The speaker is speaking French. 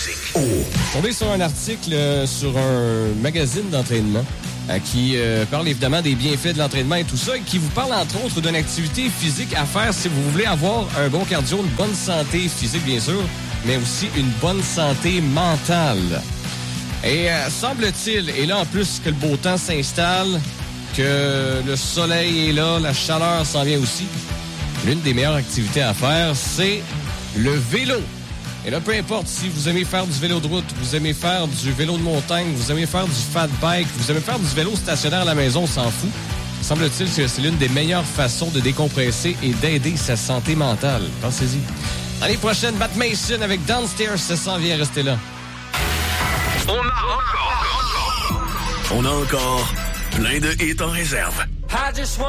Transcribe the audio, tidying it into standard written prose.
Tombé sur un article sur un magazine d'entraînement qui parle évidemment des bienfaits de l'entraînement et tout ça, et qui vous parle entre autres d'une activité physique à faire si vous voulez avoir un bon cardio, une bonne santé physique bien sûr, mais aussi une bonne santé mentale. Et semble-t-il, et là en plus que le beau temps s'installe, que le soleil est là, la chaleur s'en vient aussi, l'une des meilleures activités à faire, c'est le vélo. Et là, peu importe si vous aimez faire du vélo de route, vous aimez faire du vélo de montagne, vous aimez faire du fat bike, vous aimez faire du vélo stationnaire à la maison, on s'en fout. Semble-t-il que c'est l'une des meilleures façons de décompresser et d'aider sa santé mentale. Pensez-y. L'année prochaine, Matt Mason avec Downstairs, ça s'en vient, restez là. On a encore plein de hits en réserve.